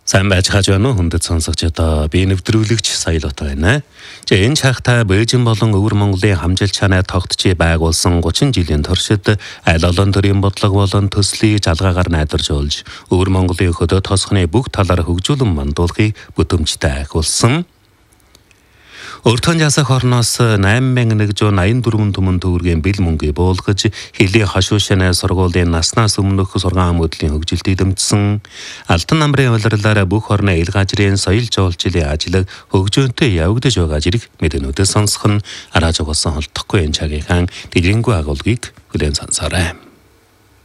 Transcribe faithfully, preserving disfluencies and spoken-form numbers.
Сайн байж хаж байна уу хүндэт сонсогч одоо би нэвтрүүлэгч Саялот байна. За энэ чагта Бээжин болон Өвөр Монголын хамжилт чанаа тогтчий байгуулсан гучин жилийн туршид аль олон төрлийн бодлого болон төслийг жалгаагаар найдварж олж Өвөр Монголын хөдөө тосхны бүх талаар хөгжүүлэн мандуулахыг бүтэмжтэй ахиулсан. Өртөн ясах орноос найман мянган нэгдүгээр аян дөрвөн түмэн төгрөгийн бэл мөнгө буулгаж хилийн хашуушны сургуулийн наснаас өмнөх сургаан мөдлийн хөгжилтийг дэмжсэн. Алтан намрын улирлаараа бүх орны ил газрын соёл жуулчлалын ажил хөгжөөнтэй явагдаж байгаа зэрэг мэдээнүүдээ сонсох нь араа жугасан холдохгүй энэ цагийн дэглэнгүй агуулгыг хүлээн сонсоорой.